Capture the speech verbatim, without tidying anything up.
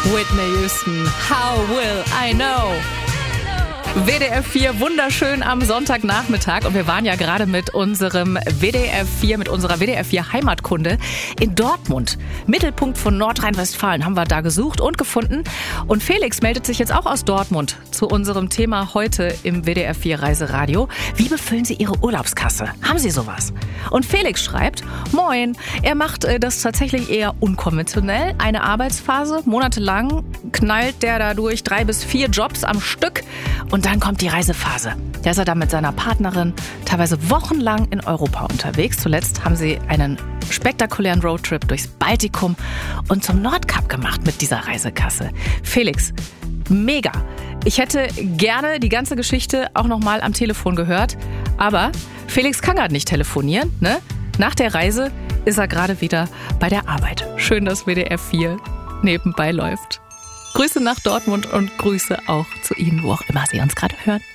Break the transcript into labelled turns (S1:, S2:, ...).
S1: Whitney Houston, How Will I Know? W D F vier, wunderschön am Sonntagnachmittag. Und wir waren ja gerade mit unserem W D F vier, mit unserer W D F vier Heimatkunde in Dortmund. Mittelpunkt von Nordrhein-Westfalen haben wir da gesucht und gefunden. Und Felix meldet sich jetzt auch aus Dortmund zu unserem Thema heute im W D F vier Reiseradio. Wie befüllen Sie Ihre Urlaubskasse? Haben Sie sowas? Und Felix schreibt, moin, er macht äh, das tatsächlich eher unkonventionell. Eine Arbeitsphase, monatelang knallt der da durch drei bis vier Jobs am Stück. Und dann kommt die Reisephase. Da ist er dann mit seiner Partnerin teilweise wochenlang in Europa unterwegs. Zuletzt haben sie einen spektakulären Roadtrip durchs Baltikum und zum Nordkap gemacht mit dieser Reisekasse. Felix, mega. Ich hätte gerne die ganze Geschichte auch nochmal am Telefon gehört. Aber Felix kann gerade nicht telefonieren, ne? Nach der Reise ist er gerade wieder bei der Arbeit. Schön, dass W D F vier nebenbei läuft. Grüße nach Dortmund und Grüße auch zu Ihnen, wo auch immer Sie uns gerade hören.